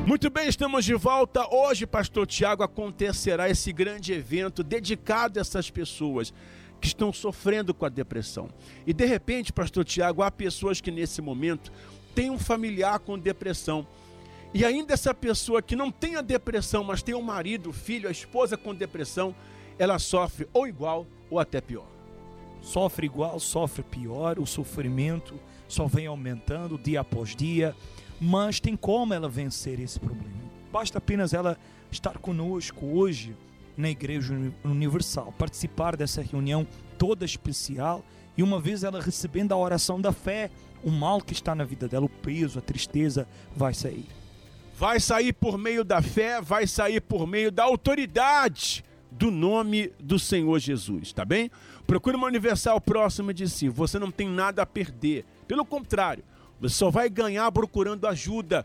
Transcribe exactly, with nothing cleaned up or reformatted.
Muito bem, estamos de volta. Hoje, pastor Tiago, acontecerá esse grande evento dedicado a essas pessoas que estão sofrendo com a depressão. E de repente, pastor Tiago, há pessoas que nesse momento têm um familiar com depressão. E ainda essa pessoa que não tem a depressão, mas tem um marido, o filho, a esposa com depressão, ela sofre ou igual ou até pior. Sofre igual, sofre pior, o sofrimento só vem aumentando dia após dia. Mas tem como ela vencer esse problema. Basta apenas ela estar conosco hoje na Igreja Universal, participar dessa reunião toda especial, e uma vez ela recebendo a oração da fé, o mal que está na vida dela, o peso, a tristeza, vai sair. Vai sair por meio da fé, vai sair por meio da autoridade do nome do Senhor Jesus, tá bem? Procure uma Universal próxima de si, você não tem nada a perder, pelo contrário, você só vai ganhar procurando ajuda,